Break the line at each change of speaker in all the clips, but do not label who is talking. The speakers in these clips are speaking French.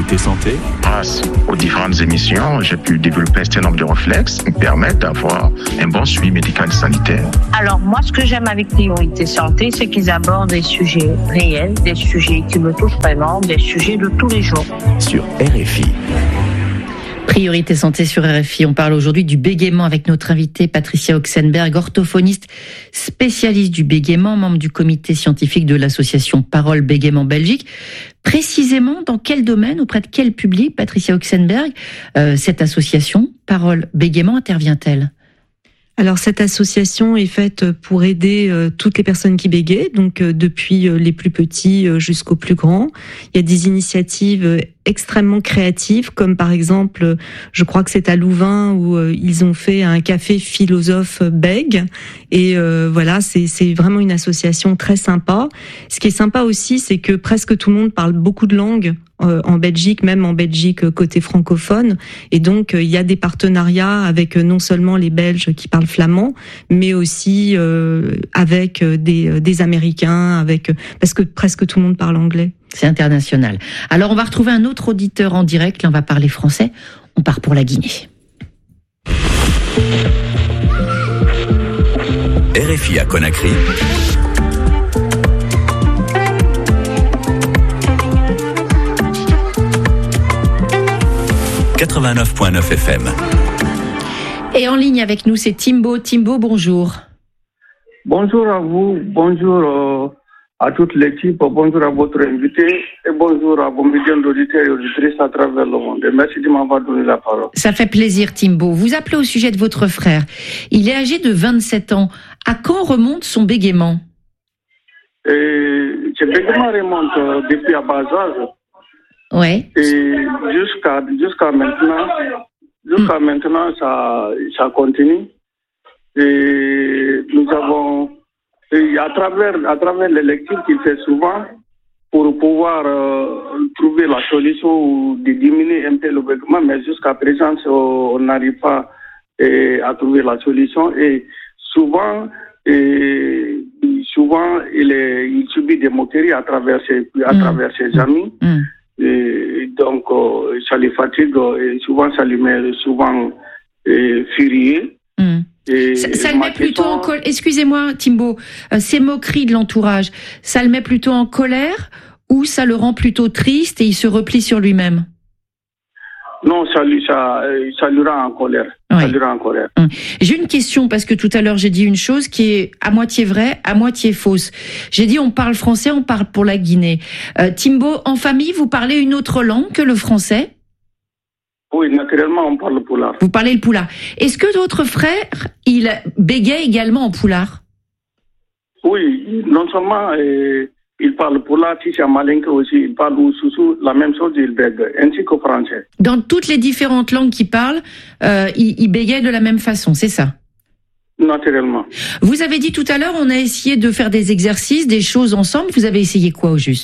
Priorité Santé.
Grâce aux différentes émissions, j'ai pu développer un certain nombre de réflexes qui me permettent d'avoir un bon suivi médical et sanitaire.
Alors moi, ce que j'aime avec Priorité Santé, c'est qu'ils abordent des sujets réels, des sujets qui me touchent vraiment, des sujets de tous les jours.
Sur RFI.
Priorité Santé sur RFI. On parle aujourd'hui du bégaiement avec notre invitée Patricia Oxenberg, orthophoniste spécialiste du bégaiement, membre du comité scientifique de l'association Parole Bégaiement Belgique. Précisément, dans quel domaine, auprès de quel public, Patricia Oxenberg, cette association Parole Bégaiement intervient-elle ?
Alors cette association est faite pour aider toutes les personnes qui bégayent, donc depuis les plus petits jusqu'aux plus grands. Il y a des initiatives extrêmement créatives, comme par exemple, je crois que c'est à Louvain où ils ont fait un café philosophe bègue. Et voilà, c'est vraiment une association très sympa. Ce qui est sympa aussi, c'est que presque tout le monde parle beaucoup de langues en Belgique, même en Belgique côté francophone. Et donc, il y a des partenariats avec non seulement les Belges qui parlent flamand, mais aussi avec des Américains, parce que presque tout le monde parle anglais.
C'est international. Alors, on va retrouver un autre auditeur en direct. Là, on va parler français. On part pour la Guinée.
RFI à Conakry. « 89.9 FM.
Et en ligne avec nous, c'est Timbo. Timbo, bonjour.
Bonjour à vous, bonjour à toute l'équipe, bonjour à votre invité et bonjour à vos millions d'auditeurs et auditrices à travers le monde. Et merci de m'avoir donné la parole.
Ça fait plaisir, Timbo. Vous appelez au sujet de votre frère. Il est âgé de 27 ans. À quand remonte son bégaiement ?
Ce bégaiement remonte depuis à bas âge.
Ouais.
Et jusqu'à maintenant, ça continue. Et nous avons, et à travers les lectures qu'il fait souvent, pour pouvoir trouver la solution ou de diminuer un peu le bégaiement, mais jusqu'à présent, on n'arrive pas à trouver la solution. Et souvent, il subit des moqueries à travers ses amis. Et donc, ça les fatigue et souvent, ça lui met furieux.
Ça le met plutôt en colère. Excusez-moi, Timbo, ces moqueries de l'entourage, ça le met plutôt en colère ou ça le rend plutôt triste et il se replie sur lui-même ?
Non, ça lui rend en colère.
Ouais.
Ça lui rend en colère.
J'ai une question parce que tout à l'heure j'ai dit une chose qui est à moitié vraie, à moitié fausse. J'ai dit on parle français, on parle pour la Guinée. Timbo, en famille, vous parlez une autre langue que le français ?
Oui, naturellement, on parle poulard.
Vous parlez le poulard. Est-ce que votre frère, il bégaye également en poulard ?
Oui, non seulement il parle poulard, si c'est malinke aussi, il parle soussou, la même chose, il bégaye, ainsi qu'au français.
Dans toutes les différentes langues qu'il parle, il bégaye de la même façon, c'est ça ?
Naturellement.
Vous avez dit tout à l'heure, on a essayé de faire des exercices, des choses ensemble. Vous avez essayé quoi au juste ?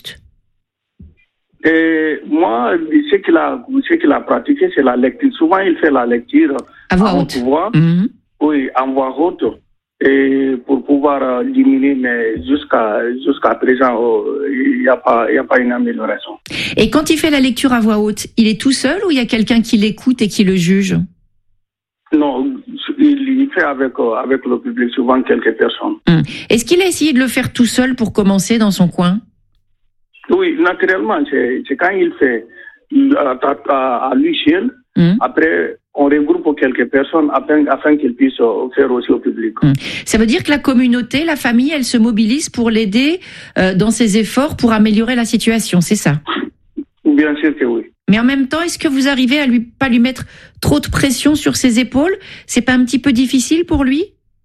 Et moi, ce qu'il a pratiqué, c'est la lecture. Souvent, il fait la lecture
à voix haute.
Oui, en voix haute. Et pour pouvoir diminuer, mais jusqu'à présent, il n'y a pas une amélioration.
Et quand il fait la lecture à voix haute, il est tout seul ou il y a quelqu'un qui l'écoute et qui le juge ?
Non, il fait avec le public, souvent quelques personnes.
Est-ce qu'il a essayé de le faire tout seul pour commencer dans son coin ?
Oui, naturellement, c'est quand il fait à lui seul. Après, on regroupe quelques personnes afin qu'il puisse faire aussi au public.
Ça veut dire que la communauté, la famille, elle se mobilise pour l'aider dans ses efforts pour améliorer la situation, c'est ça ?
Bien sûr que oui.
Mais en même temps, est-ce que vous arrivez à pas lui mettre trop de pression sur ses épaules ? C'est pas un petit peu difficile pour lui ?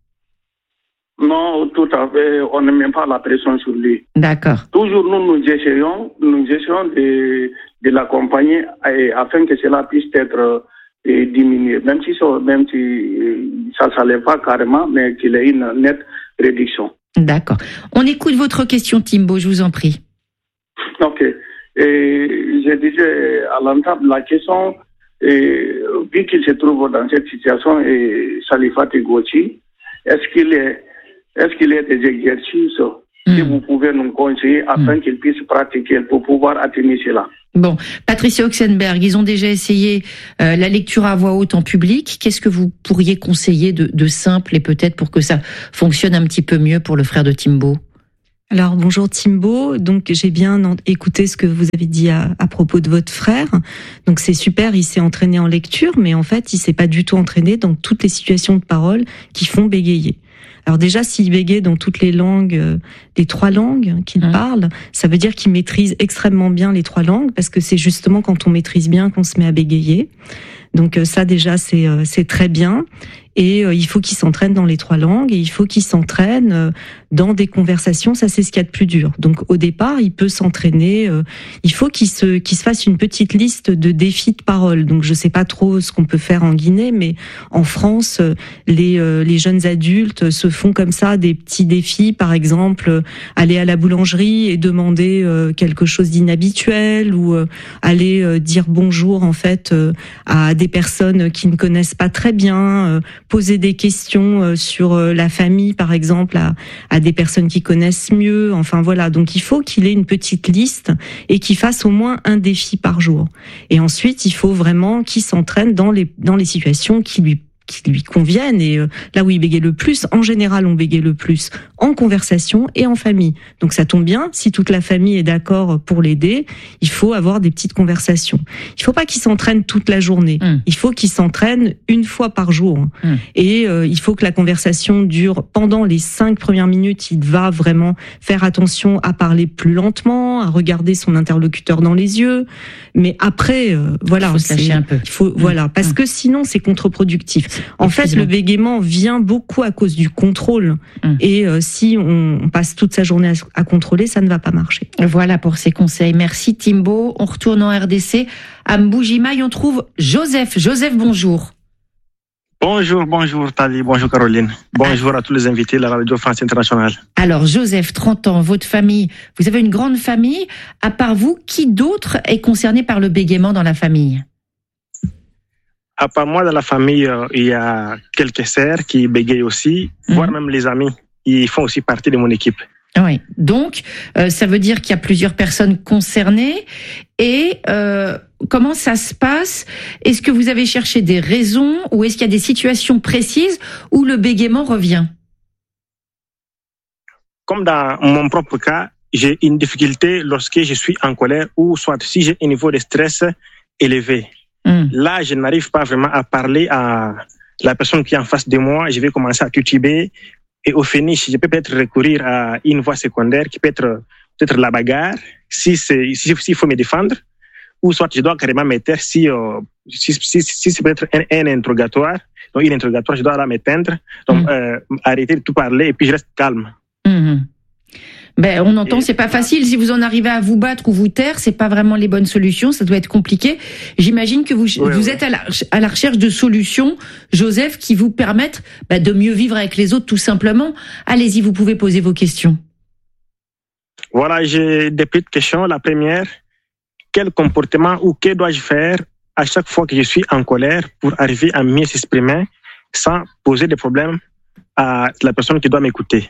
Non, tout à fait. On ne met pas la pression sur lui.
D'accord.
Toujours nous essayons de l'accompagner afin que cela puisse être diminué. Même si ça ne s'enlève pas carrément, mais qu'il y ait une nette réduction.
D'accord. On écoute votre question, Timbo, je vous en prie.
Ok. Et je disais à l'entame la question, vu qu'il se trouve dans cette situation et ça lui fatigue aussi, est-ce qu'il y a des exercices que vous pouvez nous conseiller afin qu'il puisse pratiquer pour pouvoir atteindre cela?
Bon, Patricia Oxenberg, ils ont déjà essayé la lecture à voix haute en public. Qu'est-ce que vous pourriez conseiller de simple et peut-être pour que ça fonctionne un petit peu mieux pour le frère de Timbo ?
Alors bonjour Timbo, donc j'ai bien écouté ce que vous avez dit à propos de votre frère. Donc c'est super, il s'est entraîné en lecture, mais en fait il s'est pas du tout entraîné dans toutes les situations de parole qui font bégayer. Alors déjà, s'il bégaye dans toutes les langues, les 3 langues qu'il parle, ça veut dire qu'il maîtrise extrêmement bien les 3 langues, parce que c'est justement quand on maîtrise bien qu'on se met à bégayer. Donc ça déjà c'est très bien. Et il faut qu'il s'entraîne dans les 3 langues, et il faut qu'il s'entraîne dans des conversations. Ça, c'est ce qu'il y a de plus dur. Donc au départ, il peut s'entraîner. Il faut qu'il se fasse une petite liste de défis de parole. Donc je sais pas trop ce qu'on peut faire en Guinée, mais en France, les jeunes adultes se font comme ça des petits défis. Par exemple, aller à la boulangerie et demander quelque chose d'inhabituel, ou aller dire bonjour en fait à des personnes qui ne connaissent pas très bien. Poser des questions sur la famille, par exemple, à des personnes qui connaissent mieux. Enfin voilà, donc il faut qu'il ait une petite liste et qu'il fasse au moins un défi par jour. Et ensuite, il faut vraiment qu'il s'entraîne dans les situations qui lui conviennent, et là où il bégaye le plus, en général on bégaye le plus en conversation et en famille. Donc ça tombe bien, si toute la famille est d'accord pour l'aider, il faut avoir des petites conversations. Il faut pas qu'il s'entraîne toute la journée, il faut qu'il s'entraîne une fois par jour. Et il faut que la conversation dure pendant les 5 premières minutes, il va vraiment faire attention à parler plus lentement, à regarder son interlocuteur dans les yeux, mais après voilà,
il faut se lâcher un peu.
Il faut voilà, parce que sinon c'est contre-productif. En fait, le bégaiement vient beaucoup à cause du contrôle. Et si on passe toute sa journée à contrôler, ça ne va pas marcher.
Voilà pour ces conseils. Merci Timbo. On retourne en RDC. À Mbujimaï, on trouve Joseph. Joseph, bonjour.
Bonjour Tali, bonjour Caroline. Bonjour à tous les invités de la Radio France Internationale.
Alors Joseph, 30 ans, votre famille, vous avez une grande famille. À part vous, qui d'autre est concerné par le bégaiement dans la famille ?
À part moi, dans la famille, il y a quelques sœurs qui bégayent aussi, voire même les amis. Ils font aussi partie de mon équipe.
Oui, donc ça veut dire qu'il y a plusieurs personnes concernées. Et comment ça se passe ? Est-ce que vous avez cherché des raisons, ou est-ce qu'il y a des situations précises où le bégaiement revient ?
Comme dans mon propre cas, j'ai une difficulté lorsque je suis en colère, ou soit si j'ai un niveau de stress élevé. Là, je n'arrive pas vraiment à parler à la personne qui est en face de moi. Je vais commencer à tituber, et au finish, je peux peut-être recourir à une voie secondaire qui peut être peut-être la bagarre, s'il faut me défendre, ou soit je dois carrément me taire si c'est peut-être un interrogatoire. Donc, une interrogatoire, je dois là m'éteindre, donc arrêter de tout parler, et puis je reste calme.
Ben, on entend, c'est pas facile. Si vous en arrivez à vous battre ou vous taire, c'est pas vraiment les bonnes solutions. Ça doit être compliqué. J'imagine que vous êtes à la recherche de solutions, Joseph, qui vous permettent de mieux vivre avec les autres, tout simplement. Allez-y, vous pouvez poser vos questions.
Voilà, j'ai des petites questions. La première, quel comportement ou que dois-je faire à chaque fois que je suis en colère pour arriver à mieux s'exprimer sans poser des problèmes à la personne qui doit m'écouter?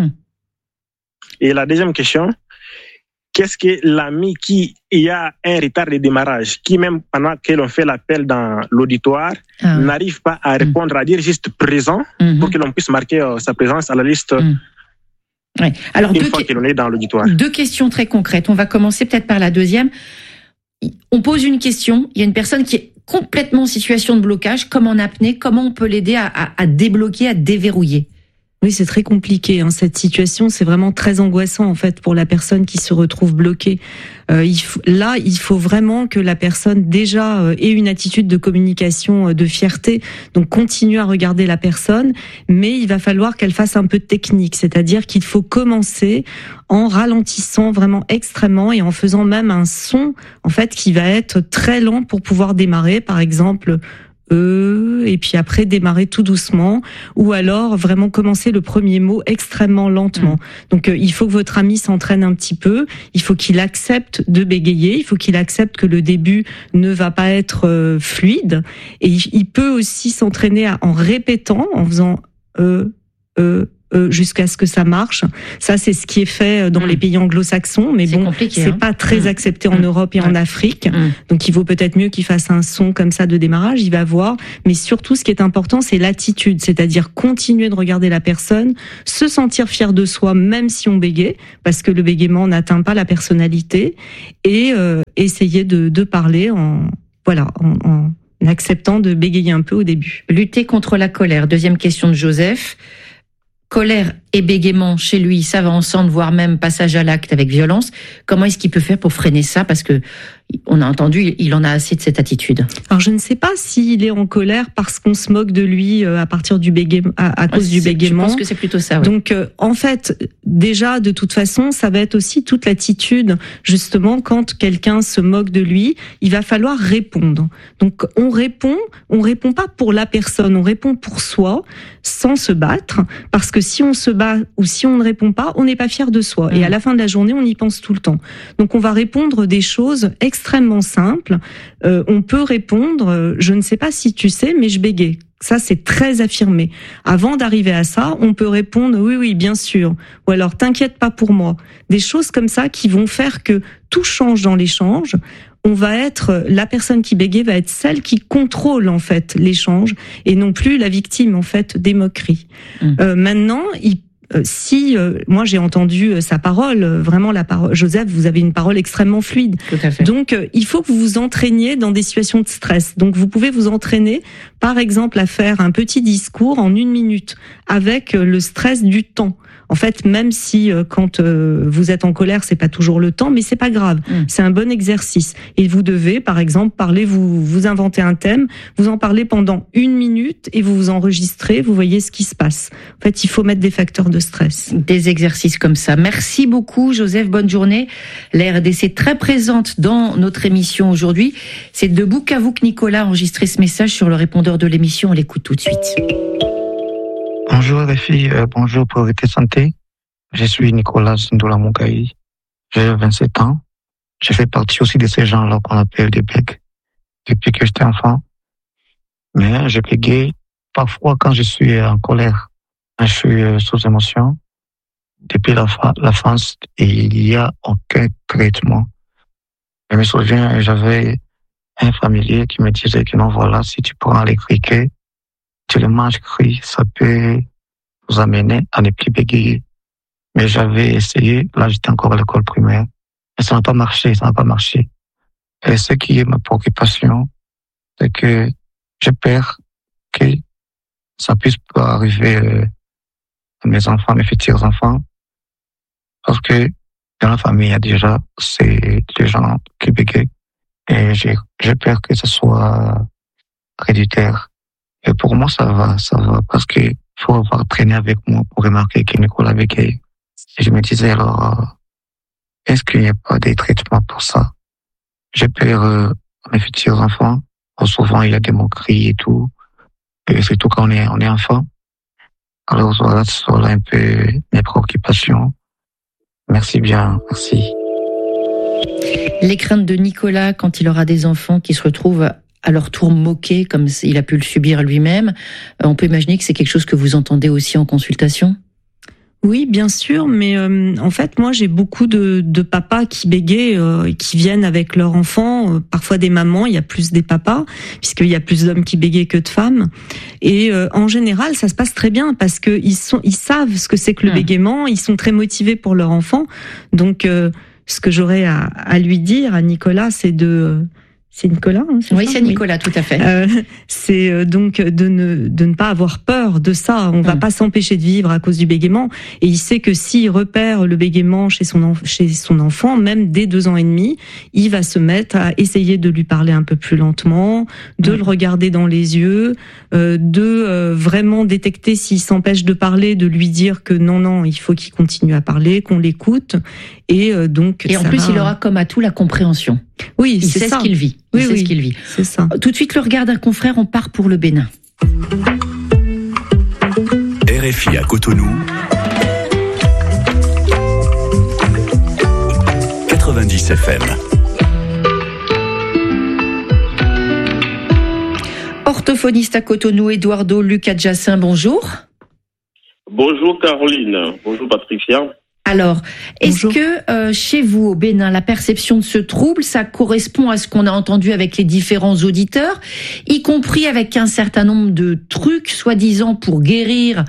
Et la deuxième question, qu'est-ce que l'ami qui a un retard de démarrage, qui même pendant que l'on fait l'appel dans l'auditoire, n'arrive pas à répondre, à dire juste présent, pour que l'on puisse marquer sa présence à la liste
Alors,
une fois que l'on est dans l'auditoire?
2 questions très concrètes. On va commencer peut-être par la deuxième. On pose une question, il y a une personne qui est complètement en situation de blocage, comme en apnée, comment on peut l'aider à débloquer, à déverrouiller?
Oui, c'est très compliqué. Cette situation, c'est vraiment très angoissant en fait pour la personne qui se retrouve bloquée. Il faut vraiment que la personne déjà ait une attitude de communication, de fierté. Donc, continue à regarder la personne, mais il va falloir qu'elle fasse un peu de technique. C'est-à-dire qu'il faut commencer en ralentissant vraiment extrêmement et en faisant même un son en fait qui va être très lent pour pouvoir démarrer. Par exemple, et puis après démarrer tout doucement, ou alors vraiment commencer le premier mot extrêmement lentement. Donc il faut que votre ami s'entraîne un petit peu, il faut qu'il accepte de bégayer, il faut qu'il accepte que le début ne va pas être fluide, et il peut aussi s'entraîner en répétant, en faisant jusqu'à ce que ça marche. Ça, c'est ce qui est fait dans les pays anglo-saxons, mais bon, c'est pas très accepté en Europe et en Afrique. Donc, il vaut peut-être mieux qu'il fasse un son comme ça de démarrage, il va voir. Mais surtout, ce qui est important, c'est l'attitude, c'est-à-dire continuer de regarder la personne, se sentir fier de soi, même si on bégaye, parce que le bégaiement n'atteint pas la personnalité, et essayer de parler en acceptant de bégayer un peu au début.
Lutter contre la colère. Deuxième question de Joseph. Colère et bégaiement chez lui, ça va ensemble, voire même passage à l'acte avec violence. Comment est-ce qu'il peut faire pour freiner ça ? Parce que on a entendu, il en a assez de cette attitude.
Alors je ne sais pas s'il est en colère parce qu'on se moque de lui à partir du bégaiement, à cause du bégaiement.
Je pense que c'est plutôt ça. Oui.
Donc en fait, déjà de toute façon, ça va être aussi toute l'attitude. Justement, quand quelqu'un se moque de lui, il va falloir répondre. Donc on répond pas pour la personne, on répond pour soi, sans se battre, parce que si on se bat ou si on ne répond pas, on n'est pas fier de soi. Et à la fin de la journée, on y pense tout le temps. Donc on va répondre des choses extrêmement simples. On peut répondre, je ne sais pas si tu sais, mais je bégaye. Ça, c'est très affirmé. Avant d'arriver à ça, on peut répondre oui, bien sûr. Ou alors, t'inquiète pas pour moi. Des choses comme ça qui vont faire que tout change dans l'échange. La personne qui bégaye va être celle qui contrôle, en fait, l'échange et non plus la victime, en fait, des moqueries. Maintenant, moi j'ai entendu sa parole, vraiment la parole. Joseph, vous avez une parole extrêmement fluide.
Tout à fait.
Donc il faut que vous vous entraîniez dans des situations de stress. Donc vous pouvez vous entraîner, par exemple, à faire un petit discours en 1 minute avec le stress du temps. En fait, même si quand vous êtes en colère, c'est pas toujours le temps, mais c'est pas grave. C'est un bon exercice. Et vous devez, par exemple, vous inventez un thème, vous en parlez pendant 1 minute et vous vous enregistrez, vous voyez ce qui se passe. En fait, il faut mettre des facteurs de stress.
Des exercices comme ça. Merci beaucoup, Joseph. Bonne journée. La RDC très présente dans notre émission aujourd'hui. C'est de Bukavu que Nicolas a enregistré ce message sur le répondeur de l'émission. On l'écoute tout de suite.
Bonjour les filles, bonjour Priorité Santé. Je suis Nicolas Sindola Moukaï. J'ai 27 ans. Je fais partie aussi de ces gens-là qu'on appelle des becs depuis que j'étais enfant. Mais je bégaye parfois quand je suis en colère. Je suis sous émotion. Depuis l'enfance, il n'y a aucun traitement. Je me souviens, j'avais un familier qui me disait que non, voilà, si tu prends les criquets, tu les manges cru, ça peut vous amener à ne plus bégayer. Mais j'avais essayé, là j'étais encore à l'école primaire, mais ça n'a pas marché. Et ce qui est ma préoccupation, c'est que j'ai peur que ça puisse pas arriver à mes enfants, mes futurs enfants, parce que dans la famille, il y a déjà des gens qui bégayent, et j'ai peur que ce soit réducteur. Et pour moi, ça va, parce que faut avoir traîné avec moi pour remarquer que Nicolas bégaye. Et je me disais alors, est-ce qu'il n'y a pas des traitements pour ça? J'ai peur mes futurs enfants. Souvent, il y a des moqueries et tout. Et surtout quand on est enfant. Alors voilà un peu mes préoccupations. Merci bien, merci.
Les craintes de Nicolas quand il aura des enfants qui se retrouvent à leur tour moqués, comme il a pu le subir lui-même. On peut imaginer que c'est quelque chose que vous entendez aussi en consultation ?
Oui, bien sûr, mais en fait, moi, j'ai beaucoup de papas qui bégayent, qui viennent avec leurs enfants, parfois des mamans, il y a plus des papas, puisqu'il y a plus d'hommes qui bégayent que de femmes. Et en général, ça se passe très bien, parce que ils savent ce que c'est que le bégaiement, ils sont très motivés pour leur enfant. Donc, ce que j'aurais à lui dire, à Nicolas, c'est c'est Nicolas, hein, c'est
oui,
ça,
c'est Nicolas, tout à fait.
C'est donc de ne pas avoir peur de ça. On va pas s'empêcher de vivre à cause du bégaiement. Et il sait que s'il repère le bégaiement chez son enfant, même dès 2 ans et demi, il va se mettre à essayer de lui parler un peu plus lentement, de le regarder dans les yeux, de vraiment détecter s'il s'empêche de parler, de lui dire que non, il faut qu'il continue à parler, qu'on l'écoute. Et donc.
Et en plus, il aura comme atout la compréhension.
Oui,
il sait ce qu'il vit. Il sait ce qu'il vit.
C'est ça.
Tout de suite, le regard d'un confrère, on part pour le Bénin.
RFI à Cotonou. 90 FM.
Orthophoniste à Cotonou, Eduardo Lucas-Jacin, bonjour.
Bonjour Caroline, bonjour Patricia.
Alors, est-ce que chez vous, au Bénin, la perception de ce trouble, ça correspond à ce qu'on a entendu avec les différents auditeurs, y compris avec un certain nombre de trucs, soi-disant, pour guérir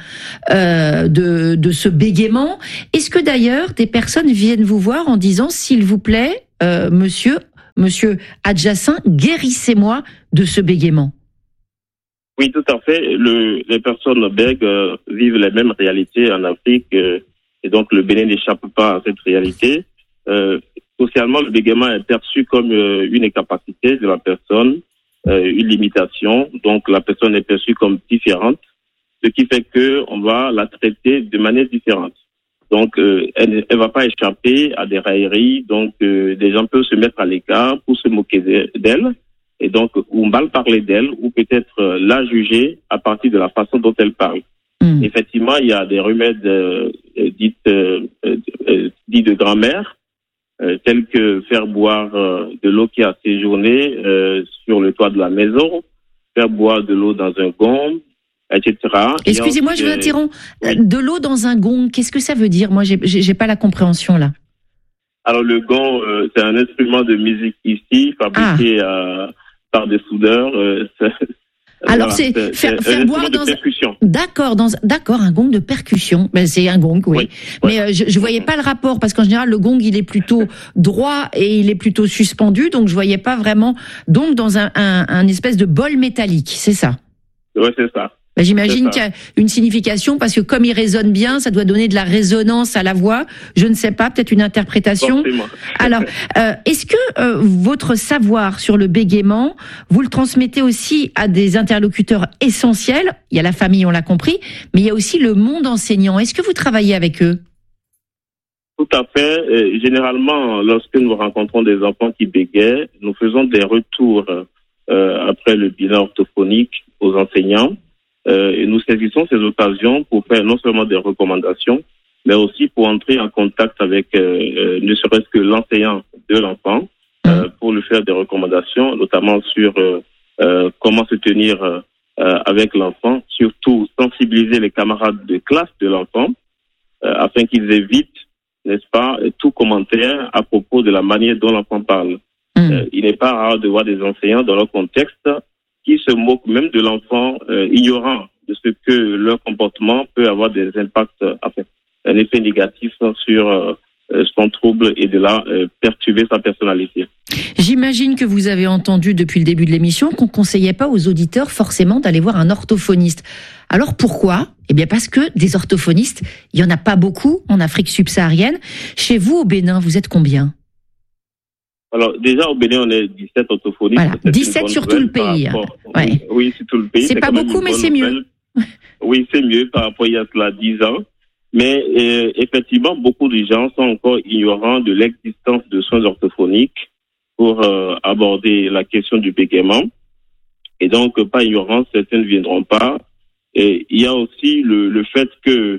de ce bégaiement? Est-ce que d'ailleurs, des personnes viennent vous voir en disant, s'il vous plaît, monsieur adjacent, guérissez-moi de ce bégaiement?
Oui, tout à fait. Les personnes bègues vivent les mêmes réalités en Afrique. Et donc, le Bénin n'échappe pas à cette réalité. Socialement, le bégaiement est perçu comme une incapacité de la personne, une limitation. Donc, la personne est perçue comme différente, ce qui fait qu'on va la traiter de manière différente. Donc, elle va pas échapper à des railleries. Donc, des gens peuvent se mettre à l'écart pour se moquer d'elle. Et donc, ou mal parler d'elle, ou peut-être la juger à partir de la façon dont elle parle. Effectivement, il y a des remèdes dits de grand-mère, tels que faire boire de l'eau qui a séjourné sur le toit de la maison, faire boire de l'eau dans un gong, etc.
Excusez-moi, je vous interromps. De l'eau dans un gong, qu'est-ce que ça veut dire? Moi, j'ai pas la compréhension là.
Alors le gong, c'est un instrument de musique ici, fabriqué par des soudeurs.
Alors voilà, c'est faire boire dans percussion. D'accord, un gong de percussion. Ben c'est un gong, oui. Mais je voyais pas le rapport parce qu'en général le gong il est plutôt droit et il est plutôt suspendu, donc je voyais pas vraiment. Donc dans un espèce de bol métallique, c'est ça.
Oui, c'est ça.
Ben, j'imagine qu'il y a une signification parce que comme il résonne bien, ça doit donner de la résonance à la voix. Je ne sais pas, peut-être une interprétation.
Forcément.
Alors, est-ce que votre savoir sur le bégaiement, vous le transmettez aussi à des interlocuteurs essentiels? Il y a la famille, on l'a compris, mais il y a aussi le monde enseignant. Est-ce que vous travaillez avec eux?
Tout à fait. Généralement, lorsque nous rencontrons des enfants qui bégayent, nous faisons des retours après le bilan orthophonique aux enseignants. Et nous saisissons ces occasions pour faire non seulement des recommandations, mais aussi pour entrer en contact avec ne serait-ce que l'enseignant de l'enfant, pour lui faire des recommandations, notamment sur comment se tenir avec l'enfant, surtout sensibiliser les camarades de classe de l'enfant, afin qu'ils évitent, n'est-ce pas, tout commentaire à propos de la manière dont l'enfant parle. Il n'est pas rare de voir des enseignants dans leur contexte qui se moquent même de l'enfant, ignorant de ce que leur comportement peut avoir des impacts, un effet négatif sur son trouble et de là perturber sa personnalité.
J'imagine que vous avez entendu depuis le début de l'émission qu'on ne conseillait pas aux auditeurs forcément d'aller voir un orthophoniste. Alors pourquoi? Eh bien parce que des orthophonistes, il n'y en a pas beaucoup en Afrique subsaharienne. Chez vous au Bénin, vous êtes combien?
Alors, déjà, au Bénin, on est 17 orthophonistes.
Voilà, 17 sur tout le pays.
Ouais. Oui, sur tout le pays.
C'est pas beaucoup, mais c'est mieux.
Oui, c'est mieux par rapport à il y a cela 10 ans. Mais effectivement, beaucoup de gens sont encore ignorants de l'existence de soins orthophoniques pour aborder la question du bégaiement. Et donc, pas ignorants, certains ne viendront pas. Et il y a aussi le fait que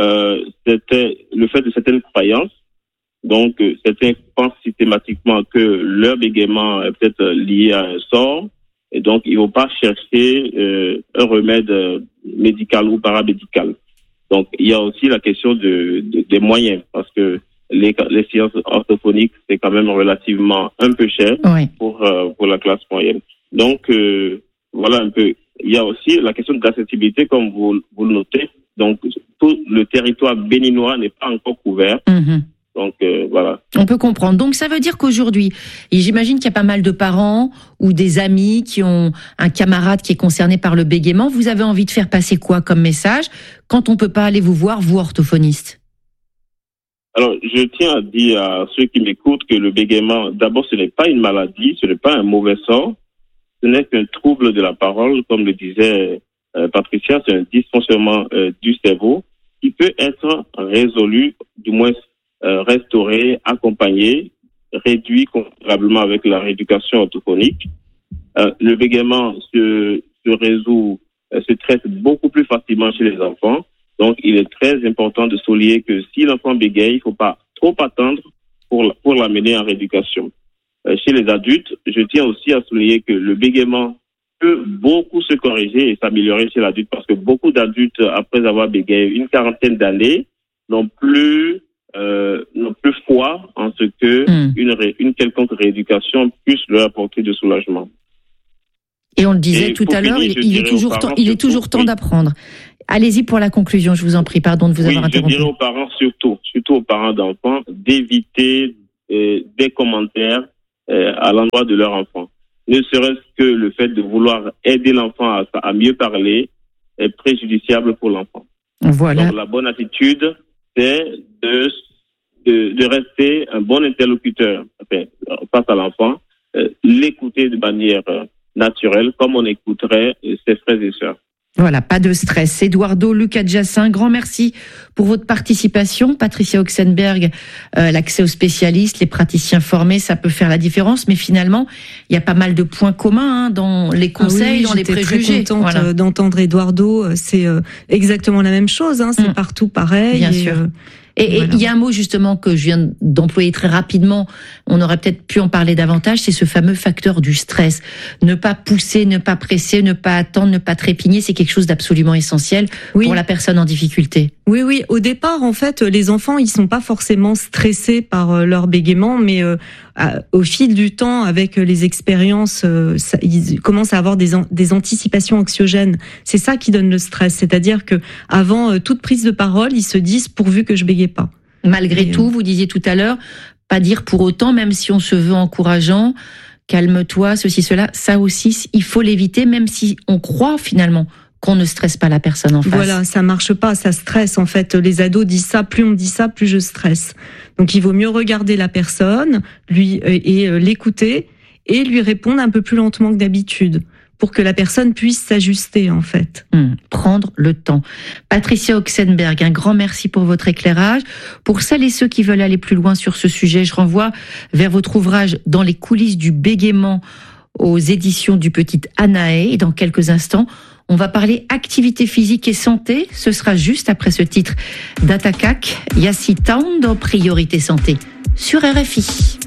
le fait de certaines croyances. Donc, certains pensent systématiquement que leur bégaiement est peut-être lié à un sort. Et donc, ils ne vont pas chercher un remède médical ou paramédical. Donc, il y a aussi la question des moyens, parce que les sciences orthophoniques, c'est quand même relativement un peu cher pour la classe moyenne. Donc, voilà un peu. Il y a aussi la question de l'accessibilité, comme vous le notez. Donc, tout le territoire béninois n'est pas encore couvert. Donc, voilà.
On peut comprendre. Donc, ça veut dire qu'aujourd'hui, j'imagine qu'il y a pas mal de parents ou des amis qui ont un camarade qui est concerné par le bégaiement. Vous avez envie de faire passer quoi comme message quand on peut pas aller vous voir, vous, orthophoniste?
Alors, je tiens à dire à ceux qui m'écoutent que le bégaiement, d'abord, ce n'est pas une maladie, ce n'est pas un mauvais sort. Ce n'est qu'un trouble de la parole, comme le disait Patricia, c'est un dysfonctionnement du cerveau qui peut être résolu, du moins restauré, accompagné, réduit considérablement avec la rééducation orthophonique. Le bégaiement se résout, se traite beaucoup plus facilement chez les enfants. Donc, il est très important de souligner que si l'enfant bégaye, il ne faut pas trop attendre pour l'amener en rééducation. Chez les adultes, je tiens aussi à souligner que le bégaiement peut beaucoup se corriger et s'améliorer chez l'adulte, parce que beaucoup d'adultes, après avoir bégayé une quarantaine d'années, n'ont plus foi en ce que une quelconque rééducation puisse leur apporter de soulagement.
Et on le disait tout à l'heure, il est toujours temps d'apprendre. Allez-y pour la conclusion, je vous en prie, pardon de vous avoir interrompu.
Je dirais aux parents surtout aux parents d'enfants, d'éviter des commentaires à l'endroit de leur enfant. Ne serait-ce que le fait de vouloir aider l'enfant à mieux parler est préjudiciable pour l'enfant.
Voilà.
Donc la bonne attitude, c'est de rester un bon interlocuteur face à l'enfant, l'écouter de manière naturelle, comme on écouterait ses frères et sœurs.
Voilà, pas de stress. Eduardo Lucas-Jacin, grand merci pour votre participation. Patricia Oxenberg, l'accès aux spécialistes, les praticiens formés, ça peut faire la différence, mais finalement, il y a pas mal de points communs dans les conseils, dans les préjugés.
J'étais très contente d'entendre Eduardo, c'est exactement la même chose, c'est partout pareil.
Bien sûr. Et il y a un mot justement que je viens d'employer très rapidement, on aurait peut-être pu en parler davantage, c'est ce fameux facteur du stress. Ne pas pousser, ne pas presser, ne pas attendre, ne pas trépigner, c'est quelque chose d'absolument essentiel pour la personne en difficulté.
Oui, au départ, en fait, les enfants, ils sont pas forcément stressés par leur bégaiement, mais au fil du temps, avec les expériences, ils commencent à avoir des anticipations anxiogènes. C'est ça qui donne le stress, c'est-à-dire que avant toute prise de parole, ils se disent pourvu que je bégaye pas.
Malgré tout, vous disiez tout à l'heure, pas dire pour autant, même si on se veut encourageant, calme-toi, ceci, cela, ça aussi, il faut l'éviter, même si on croit finalement qu'on ne stresse pas la personne en face.
Voilà, ça marche pas, ça stresse en fait. Les ados disent ça, plus on dit ça, plus je stresse. Donc il vaut mieux regarder la personne, l'écouter et lui répondre un peu plus lentement que d'habitude, pour que la personne puisse s'ajuster en fait.
Prendre le temps. Patricia Oxenberg, un grand merci pour votre éclairage. Pour celles et ceux qui veulent aller plus loin sur ce sujet, je renvoie vers votre ouvrage « Dans les coulisses du bégaiement » aux éditions du Petit Anaé. Et dans quelques instants, on va parler activité physique et santé. Ce sera juste après ce titre d'Atakak, Yassi Town dans Priorité Santé sur RFI.